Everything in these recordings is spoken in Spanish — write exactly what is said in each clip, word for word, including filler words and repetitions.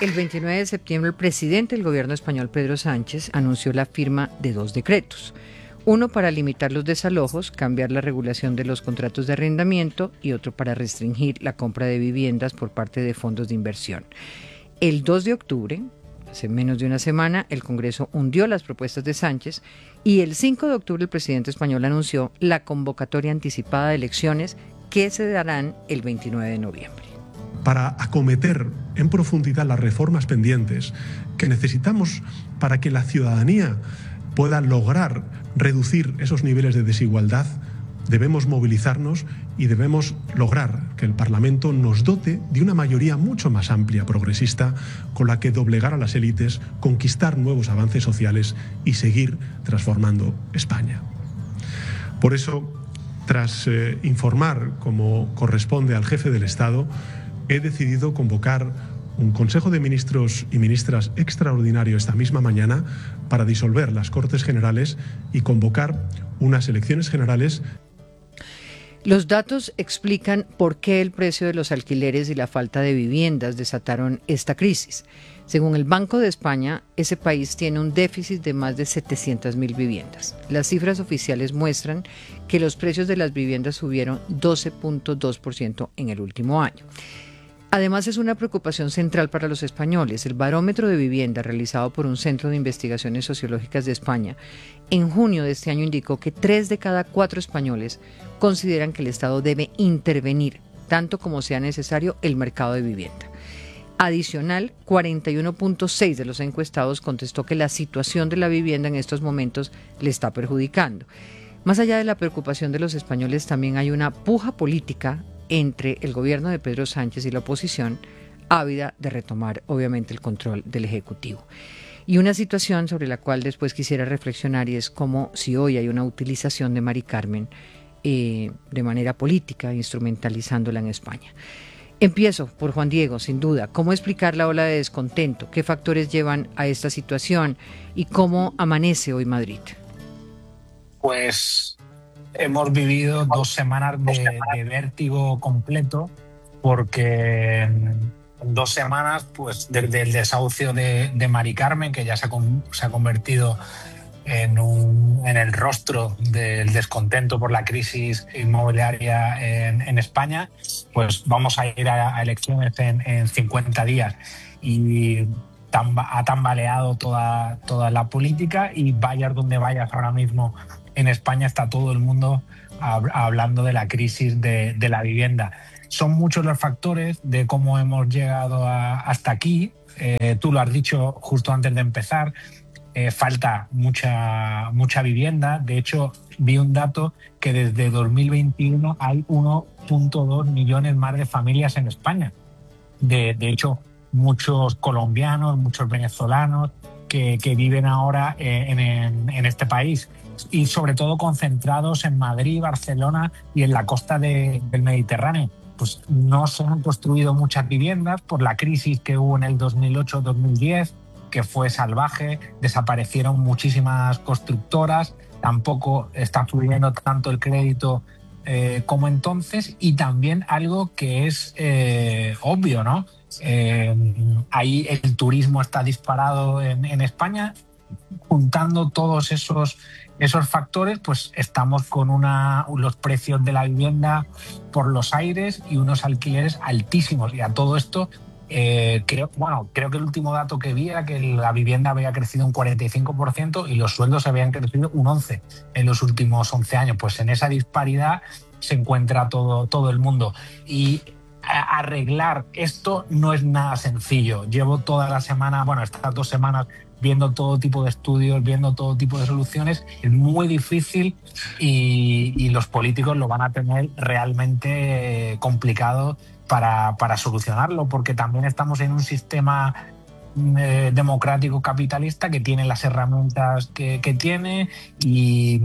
El veintinueve de septiembre, el presidente del gobierno español, Pedro Sánchez, anunció la firma de dos decretos. Uno para limitar los desalojos, cambiar la regulación de los contratos de arrendamiento y otro para restringir la compra de viviendas por parte de fondos de inversión. El dos de octubre, hace menos de una semana, el Congreso hundió las propuestas de Sánchez y el cinco de octubre el presidente español anunció la convocatoria anticipada de elecciones que se darán el veintinueve de noviembre. Para acometer en profundidad las reformas pendientes que necesitamos para que la ciudadanía pueda lograr reducir esos niveles de desigualdad, debemos movilizarnos y debemos lograr que el Parlamento nos dote de una mayoría mucho más amplia, progresista, con la que doblegar a las élites, conquistar nuevos avances sociales y seguir transformando España. Por eso, tras eh, informar, como corresponde al jefe del Estado, he decidido convocar un Consejo de Ministros y Ministras extraordinario esta misma mañana para disolver las Cortes Generales y convocar unas elecciones generales. Los datos explican por qué el precio de los alquileres y la falta de viviendas desataron esta crisis. Según el Banco de España, ese país tiene un déficit de más de setecientas mil viviendas. Las cifras oficiales muestran que los precios de las viviendas subieron doce punto dos por ciento en el último año. Además, es una preocupación central para los españoles. El barómetro de vivienda realizado por un centro de investigaciones sociológicas de España en junio de este año indicó que tres de cada cuatro españoles consideran que el Estado debe intervenir, tanto como sea necesario, el mercado de vivienda. Adicional, cuarenta y uno punto seis de los encuestados contestó que la situación de la vivienda en estos momentos le está perjudicando. Más allá de la preocupación de los españoles, también hay una puja política entre el gobierno de Pedro Sánchez y la oposición, ávida de retomar, obviamente, el control del Ejecutivo. Y una situación sobre la cual después quisiera reflexionar y es como si hoy hay una utilización de Mari Carmen eh, de manera política, instrumentalizándola en España. Empiezo por Juan Diego, sin duda. ¿Cómo explicar la ola de descontento? ¿Qué factores llevan a esta situación? ¿Y cómo amanece hoy Madrid? Pues hemos vivido dos semanas de, de vértigo completo, porque en dos semanas, pues desde el desahucio de, de Mari Carmen, que ya se ha, se ha convertido en, un, en el rostro del descontento por la crisis inmobiliaria en, en España, pues vamos a ir a, a elecciones en, en cincuenta días. Y tamba, ha tambaleado toda, toda la política, y vayas donde vayas ahora mismo en España está todo el mundo hablando de la crisis de, de la vivienda. Son muchos los factores de cómo hemos llegado a, hasta aquí. Eh, tú lo has dicho justo antes de empezar. Eh, falta mucha, mucha vivienda. De hecho, vi un dato que desde dos mil veintiuno hay uno punto dos millones más de familias en España. De, de hecho, muchos colombianos, muchos venezolanos que, que viven ahora en, en, en este país, y sobre todo concentrados en Madrid, Barcelona y en la costa de, del Mediterráneo. Pues no se han construido muchas viviendas por la crisis que hubo en el dos mil ocho dos mil diez, que fue salvaje. Desaparecieron muchísimas constructoras, tampoco está fluyendo tanto el crédito eh, como entonces, y también algo que es eh, obvio, ¿no? Eh, ahí el turismo está disparado en, en España. Juntando todos esos, esos factores, pues estamos con una, los precios de la vivienda por los aires y unos alquileres altísimos. Y a todo esto, eh, creo, bueno, creo que el último dato que vi era que la vivienda había crecido un cuarenta y cinco por ciento y los sueldos habían crecido un once por ciento en los últimos once años. Pues en esa disparidad se encuentra todo, todo el mundo. Y arreglar esto no es nada sencillo. Llevo toda la semana, bueno, estas dos semanas, viendo todo tipo de estudios, viendo todo tipo de soluciones. Es muy difícil y, y los políticos lo van a tener realmente complicado para, para solucionarlo, porque también estamos en un sistema eh, democrático capitalista que tiene las herramientas que, que tiene, y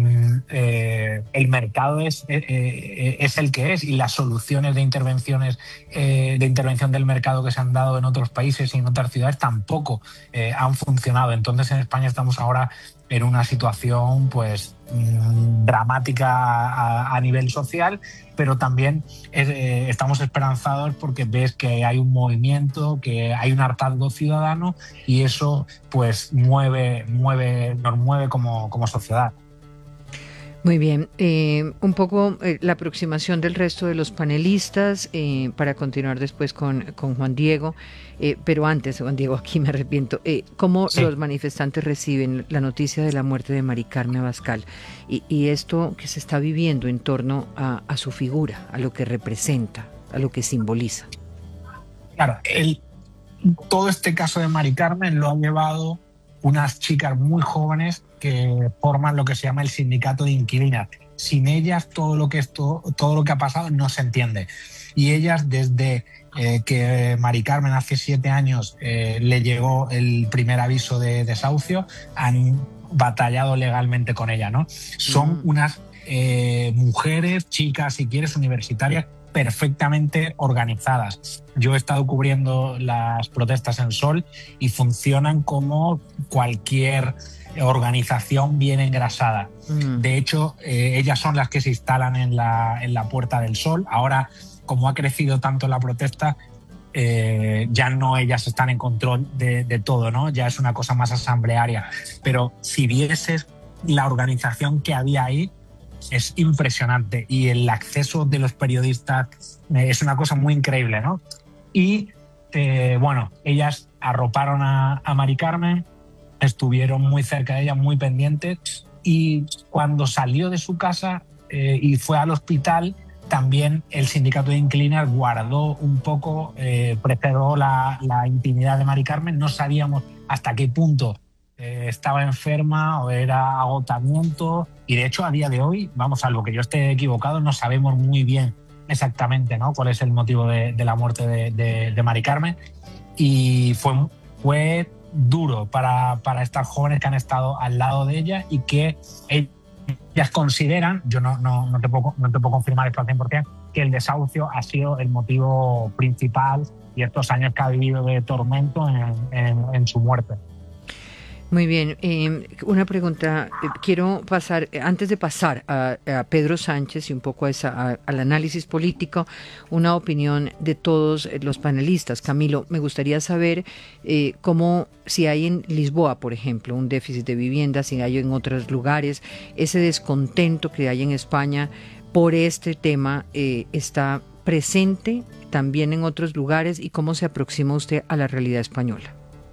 eh, el mercado es, eh, es el que es, y las soluciones de intervenciones eh, de intervención del mercado que se han dado en otros países y en otras ciudades tampoco eh, han funcionado. Entonces en España estamos ahora en una situación pues mmm, dramática a, a nivel social, pero también eh, estamos esperanzados porque ves que hay un movimiento, que hay un hartazgo ciudadano y eso pues mueve, mueve, nos mueve como, como sociedad. Muy bien, eh, un poco eh, la aproximación del resto de los panelistas eh, para continuar después con, con Juan Diego, eh, pero antes, Juan Diego, aquí me arrepiento, eh, ¿cómo sí. los manifestantes reciben la noticia de la muerte de Mari Carmen Abascal y, y esto que se está viviendo en torno a, a su figura, a lo que representa, a lo que simboliza? Claro, el, todo este caso de Mari Carmen lo han llevado unas chicas muy jóvenes que forman lo que se llama el sindicato de inquilinas. Sin ellas todo lo que esto, todo lo que ha pasado no se entiende. Y ellas desde eh, que Mari Carmen hace siete años eh, le llegó el primer aviso de desahucio, han batallado legalmente con ella, ¿no? Son mm. unas eh, mujeres, chicas, si quieres, universitarias perfectamente organizadas. Yo he estado cubriendo las protestas en Sol y funcionan como cualquier organización bien engrasada. Mm. De hecho, eh, ellas son las que se instalan en la, en la Puerta del Sol. Ahora, como ha crecido tanto la protesta, eh, ya no ellas están en control de, de todo, ¿no? Ya es una cosa más asamblearia. Pero si vieses la organización que había ahí, es impresionante y el acceso de los periodistas eh, es una cosa muy increíble, ¿no? Y eh, bueno, ellas arroparon a, a Mari Carmen, estuvieron muy cerca de ella, muy pendientes, y cuando salió de su casa eh, y fue al hospital, también el sindicato de inquilinas guardó un poco, eh, preservó la, la intimidad de Mari Carmen. No sabíamos hasta qué punto eh, estaba enferma o era agotamiento, y de hecho a día de hoy, vamos, salvo que yo esté equivocado, no sabemos muy bien exactamente, ¿no?, cuál es el motivo de, de la muerte de, de, de Mari Carmen. Y fue, fue duro para, para estas jóvenes que han estado al lado de ella y que ellas consideran, yo no, no, no, te, puedo, no te puedo confirmar esto al cien por ciento, que el desahucio ha sido el motivo principal y estos años que ha vivido de tormento en, en, en su muerte. Muy bien, eh, una pregunta, eh, quiero pasar, antes de pasar a, a Pedro Sánchez y un poco a esa, a, al análisis político, una opinión de todos los panelistas. Camilo, me gustaría saber eh, cómo, si hay en Lisboa, por ejemplo, un déficit de vivienda, si hay en otros lugares, ese descontento que hay en España por este tema eh, está presente también en otros lugares, y cómo se aproxima usted a la realidad española.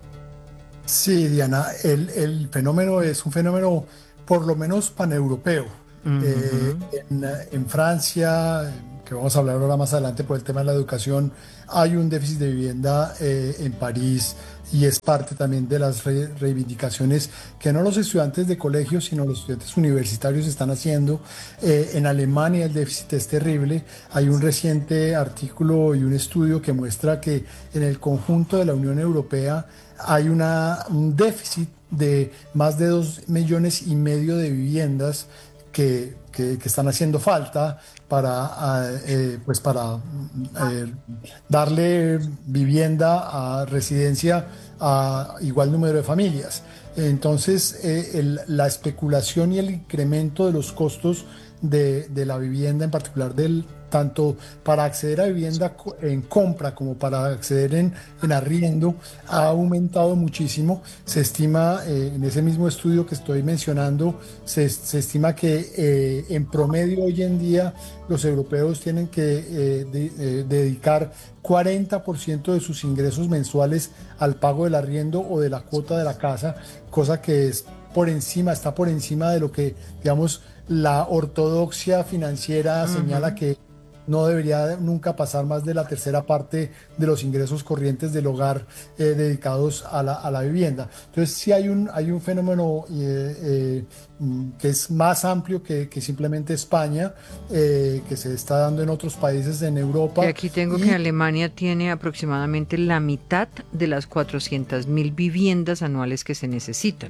Sí, Diana, el, el fenómeno es un fenómeno por lo menos paneuropeo. Uh-huh. eh, en, en Francia, que vamos a hablar ahora más adelante por el tema de la educación, hay un déficit de vivienda eh, en París, y es parte también de las re- reivindicaciones que no los estudiantes de colegio, sino los estudiantes universitarios están haciendo. Eh, en Alemania el déficit es terrible. Hay un reciente artículo y un estudio que muestra que en el conjunto de la Unión Europea hay una, un déficit de más de dos millones y medio de viviendas que, que, que están haciendo falta para, eh, pues para eh, darle vivienda a residencia a igual número de familias. Entonces, eh, el, la especulación y el incremento de los costos de, de la vivienda, en particular del tanto para acceder a vivienda en compra como para acceder en, en arriendo, ha aumentado muchísimo. Se estima, eh, en ese mismo estudio que estoy mencionando, se, se estima que eh, en promedio hoy en día los europeos tienen que eh, de, eh, dedicar cuarenta por ciento de sus ingresos mensuales al pago del arriendo o de la cuota de la casa, cosa que es por encima, está por encima de lo que, digamos, la ortodoxia financiera uh-huh. señala que no debería nunca pasar más de la tercera parte de los ingresos corrientes del hogar eh, dedicados a la, a la vivienda. Entonces sí hay un, hay un fenómeno eh, eh, que es más amplio que, que simplemente España, eh, que se está dando en otros países en Europa. Y aquí tengo y... que Alemania tiene aproximadamente la mitad de las cuatrocientas mil viviendas anuales que se necesitan.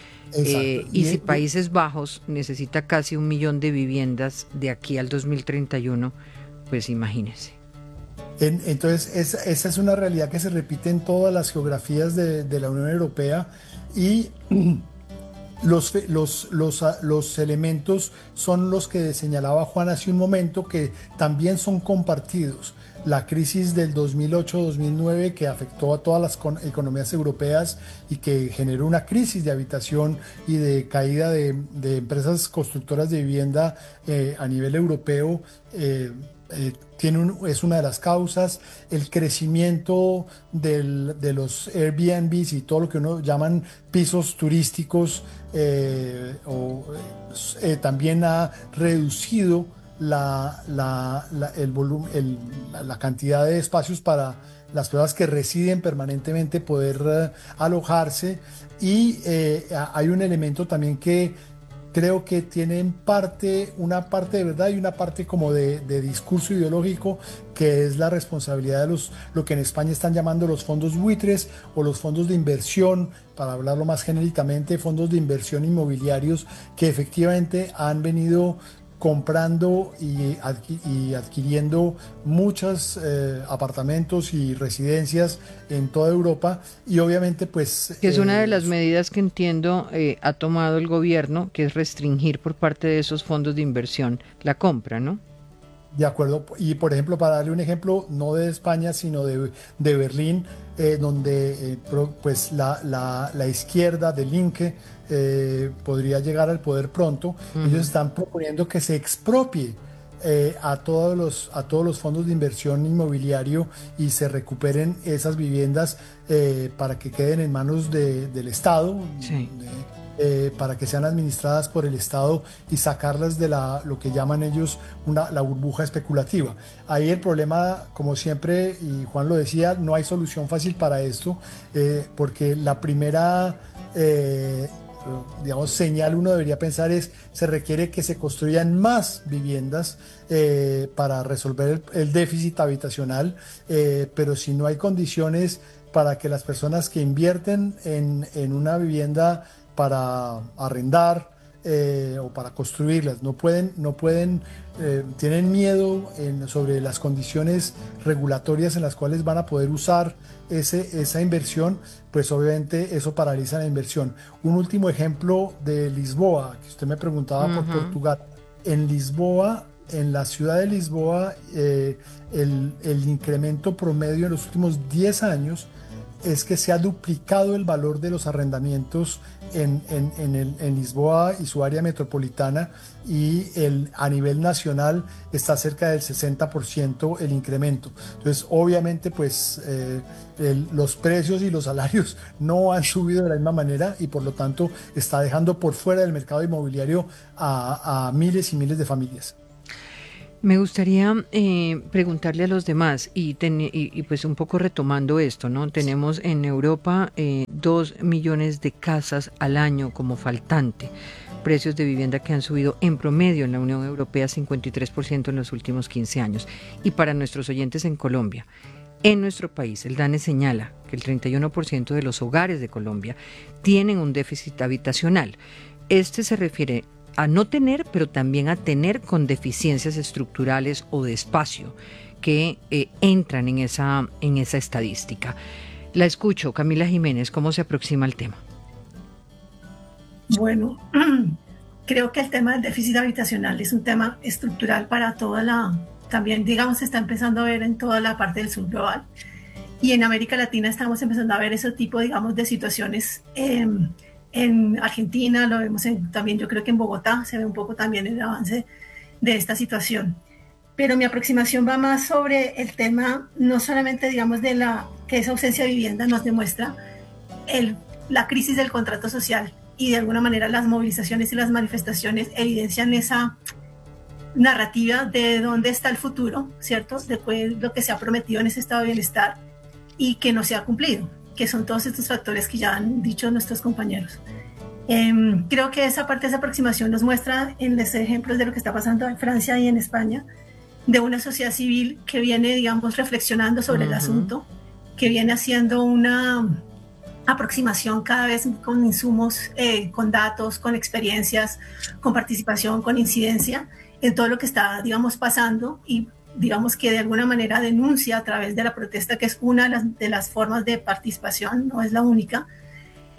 Eh, y, y si Países Bajos necesita casi un millón de viviendas de aquí al dos mil treinta y uno, pues imagínense. En, entonces, es, esa es una realidad que se repite en todas las geografías de, de la Unión Europea, y Los, los, los, los elementos son los que señalaba Juan hace un momento, que también son compartidos. La crisis del dos mil ocho dos mil nueve, que afectó a todas las economías europeas y que generó una crisis de habitación y de caída de, de empresas constructoras de vivienda eh, a nivel europeo, eh, eh, tiene un, es una de las causas. El crecimiento del, de los Airbnbs y todo lo que uno llaman pisos turísticos eh, o, eh, también ha reducido la, la, la, el volumen, el, la cantidad de espacios para las personas que residen permanentemente poder uh, alojarse. Y eh, hay un elemento también que creo que tiene en parte, una parte de verdad y una parte como de, de discurso ideológico, que es la responsabilidad de los, lo que en España están llamando los fondos buitres o los fondos de inversión, para hablarlo más genéricamente, fondos de inversión inmobiliarios que efectivamente han venido comprando y, adqui y adquiriendo muchos eh, apartamentos y residencias en toda Europa, y obviamente pues... Que es una eh, de las medidas que entiendo eh, ha tomado el gobierno, que es restringir por parte de esos fondos de inversión la compra, ¿no? De acuerdo, y por ejemplo, para darle un ejemplo, no de España, sino de, de Berlín, eh, donde eh, pro, pues la, la, la izquierda de Linke eh, podría llegar al poder pronto. Uh-huh. Ellos están proponiendo que se expropie eh, a, todos los, a todos los fondos de inversión inmobiliario y se recuperen esas viviendas eh, para que queden en manos de, del Estado. Sí. De, Eh, para que sean administradas por el Estado y sacarlas de la, lo que llaman ellos una, la burbuja especulativa. Ahí el problema, como siempre, y Juan lo decía, no hay solución fácil para esto, eh, porque la primera eh, digamos, señal uno debería pensar es, se requiere que se construyan más viviendas eh, para resolver el, el déficit habitacional, eh, pero si no hay condiciones para que las personas que invierten en, en una vivienda para arrendar eh, o para construirlas, no pueden, no pueden eh, tienen miedo en, sobre las condiciones regulatorias en las cuales van a poder usar ese, esa inversión, pues obviamente eso paraliza la inversión. Un último ejemplo de Lisboa, que usted me preguntaba uh-huh. por Portugal. En Lisboa, en la ciudad de Lisboa, eh, el, el incremento promedio en los últimos diez años es que se ha duplicado el valor de los arrendamientos en, en, en, el, en Lisboa y su área metropolitana, y el, a nivel nacional está cerca del sesenta por ciento el incremento. Entonces, obviamente, pues eh, el, los precios y los salarios no han subido de la misma manera y por lo tanto está dejando por fuera del mercado inmobiliario a, a miles y miles de familias. Me gustaría eh, preguntarle a los demás y, ten, y, y pues un poco retomando esto, ¿no? Tenemos en Europa eh, dos millones de casas al año como faltante, precios de vivienda que han subido en promedio en la Unión Europea cincuenta y tres por ciento en los últimos quince años. Y para nuestros oyentes en Colombia, en nuestro país, el DANE señala que el treinta y uno por ciento de los hogares de Colombia tienen un déficit habitacional. Este se refiere a no tener, pero también a tener con deficiencias estructurales o de espacio que eh, entran en esa, en esa estadística. La escucho, Camila Jiménez, ¿cómo se aproxima el tema? Bueno, creo que el tema del déficit habitacional es un tema estructural para toda la, también digamos se está empezando a ver en toda la parte del sur global, y en América Latina estamos empezando a ver ese tipo, digamos, de situaciones. Eh, En Argentina lo vemos en, también, yo creo que en Bogotá se ve un poco también el avance de esta situación. Pero mi aproximación va más sobre el tema, no solamente digamos de la que esa ausencia de vivienda nos demuestra el, la crisis del contrato social, y de alguna manera las movilizaciones y las manifestaciones evidencian esa narrativa de dónde está el futuro, ¿cierto? De lo que se ha prometido en ese estado de bienestar y que no se ha cumplido, que son todos estos factores que ya han dicho nuestros compañeros. Eh, creo que esa parte, esa aproximación nos muestra en los ejemplos de lo que está pasando en Francia y en España, de una sociedad civil que viene, digamos, reflexionando sobre uh-huh. el asunto, que viene haciendo una aproximación cada vez con insumos, eh, con datos, con experiencias, con participación, con incidencia en todo lo que está, digamos, pasando, y digamos que de alguna manera denuncia a través de la protesta, que es una de las, de las formas de participación, no es la única,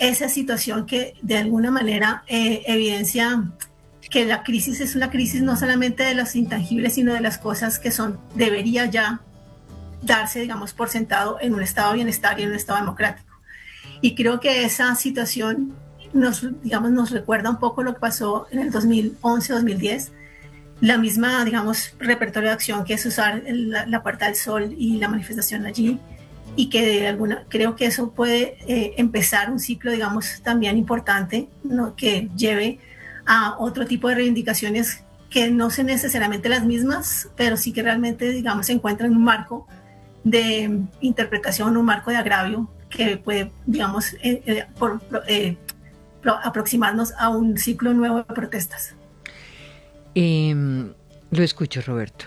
esa situación que de alguna manera eh, evidencia que la crisis es una crisis no solamente de los intangibles, sino de las cosas que son, debería ya darse, digamos, por sentado en un estado de bienestar y en un estado democrático. Y creo que esa situación nos, digamos, nos recuerda un poco lo que pasó en el dos mil once dos mil diez, la misma, digamos, repertorio de acción que es usar la, la Puerta del Sol y la manifestación allí, y que de alguna, creo que eso puede eh, empezar un ciclo, digamos, también importante, ¿no? Que lleve a otro tipo de reivindicaciones que no son necesariamente las mismas, pero sí que realmente, digamos, se encuentran en un marco de interpretación, un marco de agravio que puede, digamos, eh, eh, por, eh, aproximarnos a un ciclo nuevo de protestas. Eh, lo escucho, Roberto.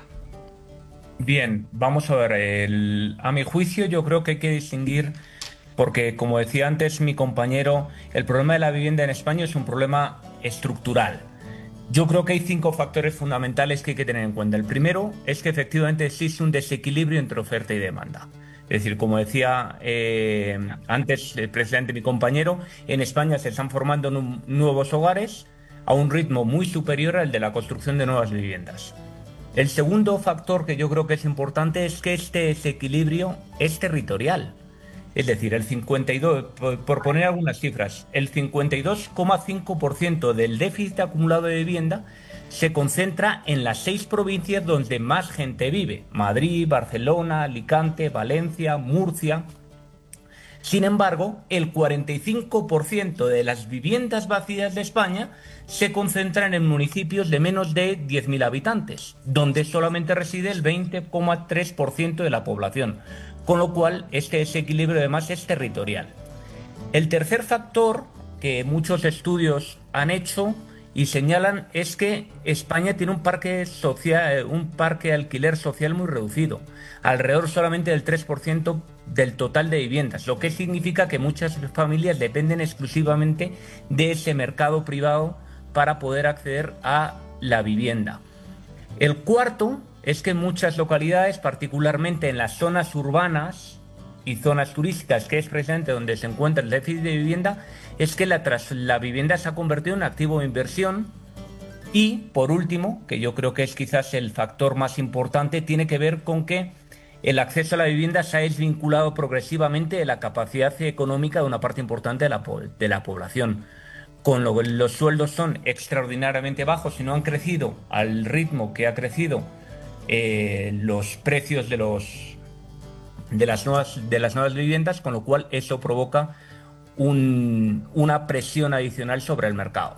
Bien, vamos a ver. El, a mi juicio, yo creo que hay que distinguir, porque como decía antes mi compañero, el problema de la vivienda en España es un problema estructural. Yo creo que hay cinco factores fundamentales que hay que tener en cuenta. El primero es que efectivamente existe un desequilibrio entre oferta y demanda. Es decir, como decía eh, antes el presidente, mi compañero, en España se están formando nuevos hogares a un ritmo muy superior al de la construcción de nuevas viviendas. El segundo factor que yo creo que es importante es que este desequilibrio es territorial. Es decir, el cincuenta y dos, por poner algunas cifras, el cincuenta y dos coma cinco por ciento del déficit acumulado de vivienda se concentra en las seis provincias donde más gente vive: Madrid, Barcelona, Alicante, Valencia, Murcia. Sin embargo, el cuarenta y cinco por ciento de las viviendas vacías de España se concentran en municipios de menos de diez mil habitantes, donde solamente reside el veinte coma tres por ciento de la población, con lo cual este desequilibrio además es territorial. El tercer factor que muchos estudios han hecho y señalan es que España tiene un parque social, un parque de alquiler social muy reducido, alrededor solamente del tres por ciento del total de viviendas, lo que significa que muchas familias dependen exclusivamente de ese mercado privado para poder acceder a la vivienda. El cuarto es que en muchas localidades, particularmente en las zonas urbanas y zonas turísticas, que es precisamente donde se encuentra el déficit de vivienda, es que la, tras, la vivienda se ha convertido en un activo de inversión. Y, por último, que yo creo que es quizás el factor más importante, tiene que ver con que el acceso a la vivienda se ha desvinculado progresivamente de la capacidad económica de una parte importante de la, de la población. Con lo que los sueldos son extraordinariamente bajos y no han crecido al ritmo que ha crecido eh, los precios de, los, de, las nuevas, de las nuevas viviendas, con lo cual eso provoca un, una presión adicional sobre el mercado.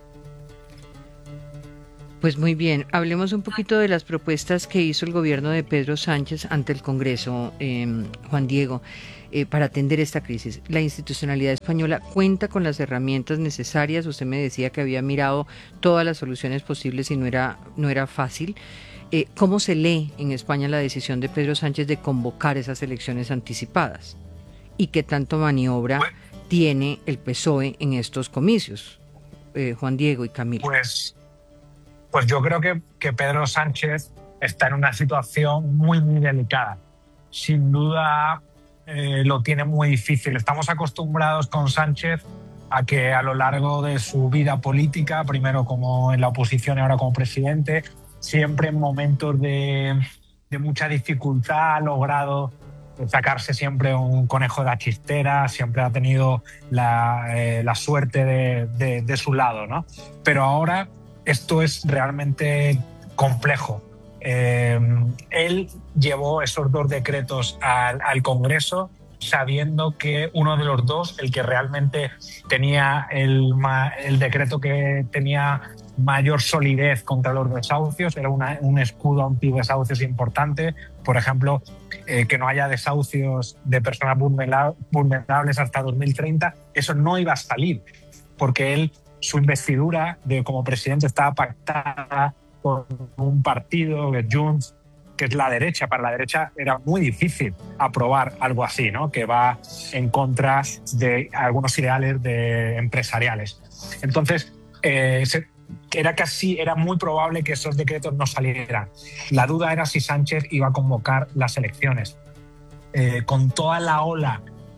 Pues muy bien, hablemos un poquito de las propuestas que hizo el gobierno de Pedro Sánchez ante el Congreso, eh, Juan Diego, eh, para atender esta crisis. La institucionalidad española cuenta con las herramientas necesarias. Usted me decía que había mirado todas las soluciones posibles y no era, no era fácil. Eh, ¿Cómo se lee en España la decisión de Pedro Sánchez de convocar esas elecciones anticipadas? ¿Y qué tanto maniobra tiene el P S O E en estos comicios? Eh, Juan Diego y Camilo. Pues... Pues yo creo que, que Pedro Sánchez está en una situación muy, muy delicada. Sin duda eh, lo tiene muy difícil. Estamos acostumbrados con Sánchez a que a lo largo de su vida política, primero como en la oposición y ahora como presidente, siempre en momentos de, de mucha dificultad ha logrado sacarse siempre un conejo de la chistera, siempre ha tenido la, eh, la suerte de, de, de su lado, ¿no? Pero ahora esto es realmente complejo. Eh, él llevó esos dos decretos al, al Congreso sabiendo que uno de los dos, el que realmente tenía el, el decreto que tenía mayor solidez contra los desahucios, era una, un escudo antidesahucios importante. Por ejemplo, eh, que no haya desahucios de personas vulnerables hasta dos mil treinta, eso no iba a salir, porque él su investidura de, como presidente estaba pactada con un partido, de Junts, que es la derecha. Para la derecha era muy difícil aprobar algo así, ¿no? Que va en contra de algunos ideales de empresariales. Entonces, eh, se, era casi, era muy probable que esos decretos no salieran. La duda era si Sánchez iba a convocar las elecciones. Eh, con toda la ola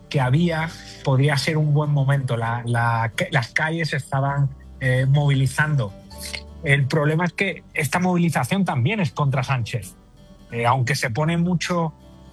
que había, podría ser un buen momento. La, la, las calles se estaban eh, movilizando. El problema es que esta movilización también es contra Sánchez. Eh, aunque se pone mucho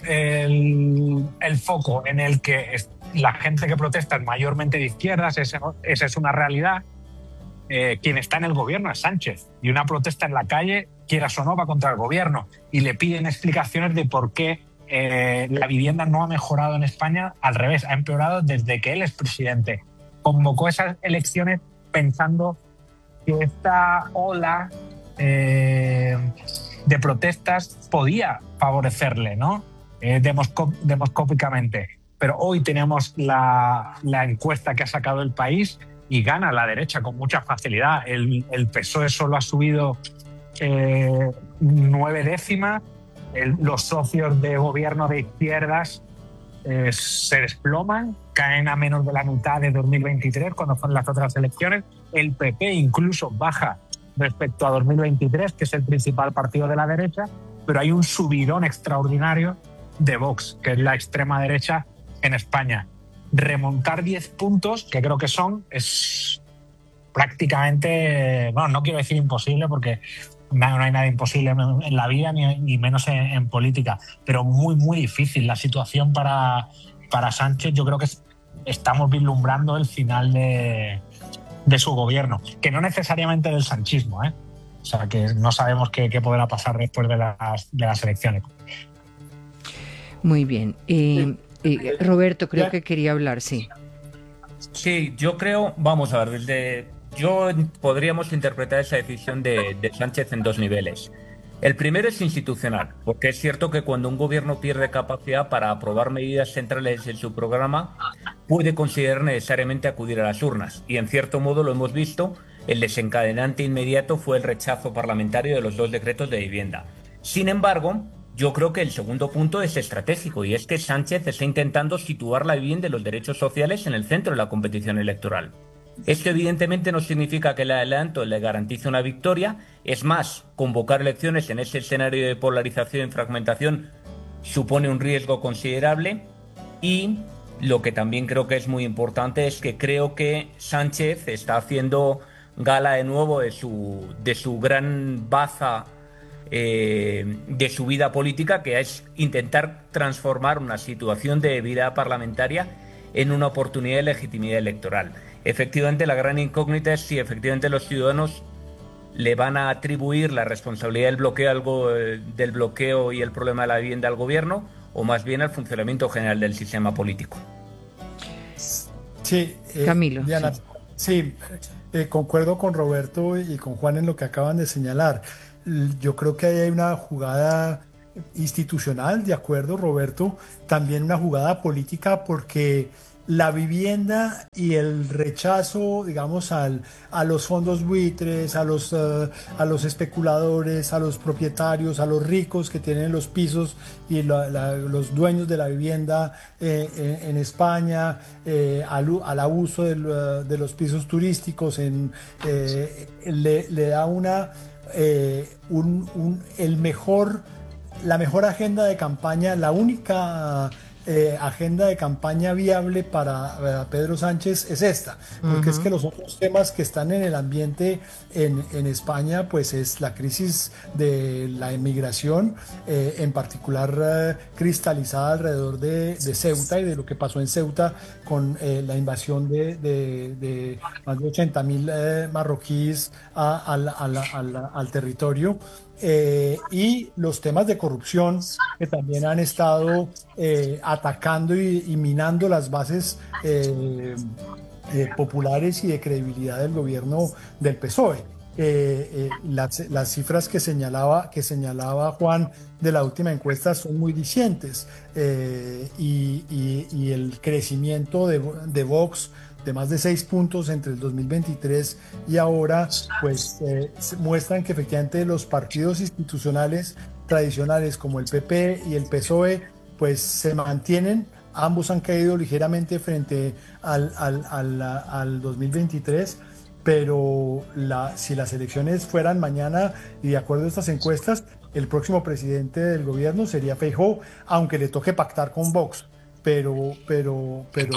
el, el foco en el que es, la gente que protesta es mayormente de izquierdas, esa, esa es una realidad. Eh, quien está en el gobierno es Sánchez, y una protesta en la calle, quieras o no, va contra el gobierno, y le piden explicaciones de por qué eh, la vivienda no ha mejorado en España. Al revés, ha empeorado desde que él es presidente. Convocó esas elecciones pensando que esta ola eh, de protestas podía favorecerle, ¿no? Eh, demoscó- demoscópicamente. Pero hoy tenemos la, la encuesta que ha sacado El País y gana la derecha con mucha facilidad. El, el P S O E solo ha subido eh, nueve décimas. El, los socios de gobierno de izquierdas eh, se desploman, caen a menos de la mitad de dos mil veintitrés, cuando fueron las otras elecciones. El P P incluso baja respecto a dos mil veintitrés, que es el principal partido de la derecha, pero hay un subidón extraordinario de Vox, que es la extrema derecha en España. Remontar diez puntos, que creo que son, es prácticamente, bueno, no quiero decir imposible, porque no hay nada imposible en la vida, ni, ni menos en, en política, pero muy, muy difícil la situación para, para Sánchez. Yo creo que es, estamos vislumbrando el final de, de su gobierno, que no necesariamente del sanchismo, ¿eh? O sea, que no sabemos qué, qué podrá pasar después de las, de las elecciones. Muy bien. Eh, eh, Roberto, creo que quería hablar, sí. Sí, yo creo, vamos a ver, desde, yo podríamos interpretar esa decisión de, de Sánchez en dos niveles. El primero es institucional, porque es cierto que cuando un gobierno pierde capacidad para aprobar medidas centrales en su programa, puede considerar necesariamente acudir a las urnas. Y en cierto modo lo hemos visto, el desencadenante inmediato fue el rechazo parlamentario de los dos decretos de vivienda. Sin embargo, yo creo que el segundo punto es estratégico, y es que Sánchez está intentando situar la vivienda y los derechos sociales en el centro de la competición electoral. Esto evidentemente no significa que el adelanto le garantice una victoria. Es más, convocar elecciones en ese escenario de polarización y fragmentación supone un riesgo considerable. Y lo que también creo que es muy importante es que creo que Sánchez está haciendo gala de nuevo de su, de su gran baza eh, de su vida política, que es intentar transformar una situación de vida parlamentaria en una oportunidad de legitimidad electoral. Efectivamente, la gran incógnita es si efectivamente los ciudadanos le van a atribuir la responsabilidad del bloqueo, algo, del bloqueo y el problema de la vivienda al gobierno, o más bien al funcionamiento general del sistema político. Sí, eh, Camilo. Diana, sí, sí eh, concuerdo con Roberto y con Juan en lo que acaban de señalar. Yo creo que ahí hay una jugada institucional, de acuerdo, Roberto, también una jugada política, porque la vivienda y el rechazo, digamos, al, a los fondos buitres, a los, uh, a los especuladores, a los propietarios, a los ricos que tienen los pisos y la, la, los dueños de la vivienda eh, en, en España, eh, al, al abuso del, uh, de los pisos turísticos, en, eh, le, le da una, eh, un, un, el mejor, la mejor agenda de campaña, la única Eh, agenda de campaña viable para, para Pedro Sánchez es esta, porque uh-huh. es que los otros temas que están en el ambiente en, en España, pues es la crisis de la emigración, eh, en particular eh, cristalizada alrededor de, de Ceuta y de lo que pasó en Ceuta con eh, la invasión de, de, de más de ochenta mil eh, marroquíes a, a, a, a, a, al territorio. Eh, y los temas de corrupción que también han estado eh, atacando y, y minando las bases eh, eh, populares y de credibilidad del gobierno del P S O E. Eh, eh, las, las cifras que señalaba, que señalaba Juan de la última encuesta son muy dicientes, eh, y, y, y el crecimiento de, de Vox de más de seis puntos entre el dos mil veintitrés y ahora, pues eh, muestran que efectivamente los partidos institucionales tradicionales como el P P y el P S O E pues se mantienen. Ambos han caído ligeramente frente al, al, al, al dos mil veintitrés, pero la, si las elecciones fueran mañana y de acuerdo a estas encuestas, el próximo presidente del gobierno sería Feijóo, aunque le toque pactar con Vox. pero, pero, pero,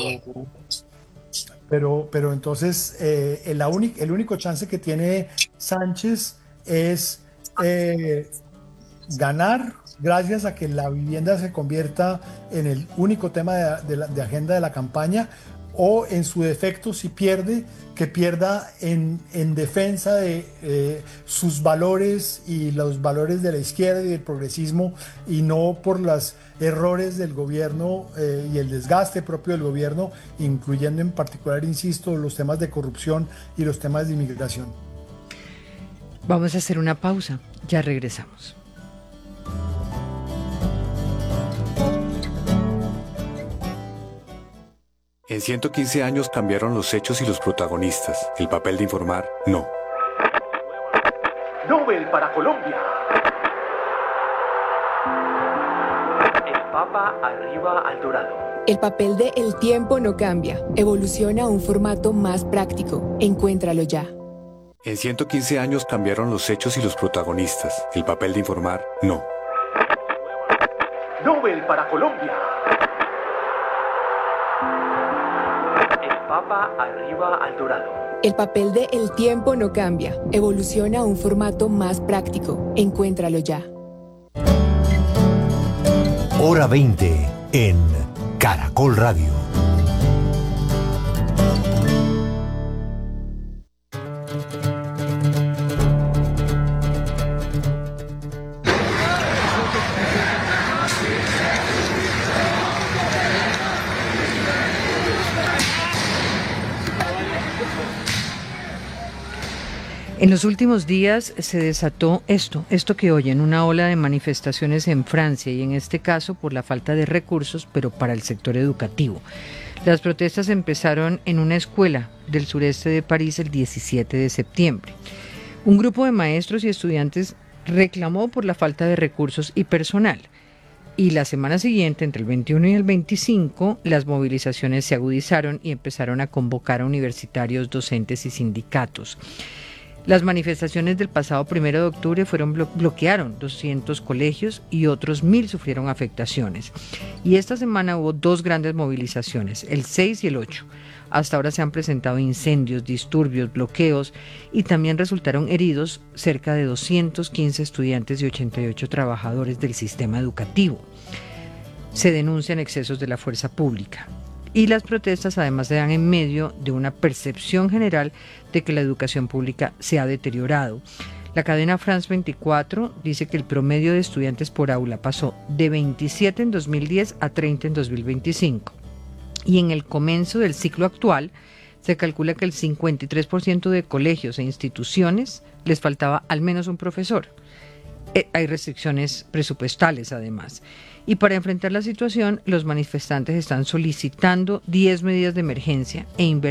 pero, pero entonces eh, el, la única, el único chance que tiene Sánchez es eh, ganar gracias a que la vivienda se convierta en el único tema de, de, la, de agenda de la campaña, o en su defecto, si pierde, que pierda en, en defensa de eh, sus valores y los valores de la izquierda y del progresismo, y no por los errores del gobierno eh, y el desgaste propio del gobierno, incluyendo en particular, insisto, los temas de corrupción y los temas de inmigración. Vamos a hacer una pausa, ya regresamos. En ciento quince años cambiaron los hechos y los protagonistas. El papel de informar, no. Nobel para Colombia. El Papa arriba al dorado. El papel de El tiempo no cambia. Evoluciona a un formato más práctico. Encuéntralo ya. En ciento quince años cambiaron los hechos y los protagonistas. El papel de informar, no. Nobel para Colombia. Papa arriba al dorado. El papel de El tiempo no cambia. Evoluciona a un formato más práctico. Encuéntralo ya. Hora veinte en Caracol Radio. En los últimos días se desató esto, esto que oyen, una ola de manifestaciones en Francia, y en este caso por la falta de recursos, pero para el sector educativo. Las protestas empezaron en una escuela del sureste de París el diecisiete de septiembre. Un grupo de maestros y estudiantes reclamó por la falta de recursos y personal. Y la semana siguiente, entre el veintiuno y el veinticinco, las movilizaciones se agudizaron y empezaron a convocar a universitarios, docentes y sindicatos. Las manifestaciones del pasado primero de octubre fueron blo- bloquearon doscientos colegios y otros mil sufrieron afectaciones. Y esta semana hubo dos grandes movilizaciones, el seis y el ocho. Hasta ahora se han presentado incendios, disturbios, bloqueos, y también resultaron heridos cerca de doscientos quince estudiantes y ochenta y ocho trabajadores del sistema educativo. Se denuncian excesos de la fuerza pública. Y las protestas además se dan en medio de una percepción general de que la educación pública se ha deteriorado. La cadena France veinticuatro dice que el promedio de estudiantes por aula pasó de veintisiete en dos mil diez a treinta en dos mil veinticinco. Y en el comienzo del ciclo actual se calcula que el cincuenta y tres por ciento de colegios e instituciones les faltaba al menos un profesor. Eh, hay restricciones presupuestales además. Y para enfrentar la situación, los manifestantes están solicitando diez medidas de emergencia e inversiones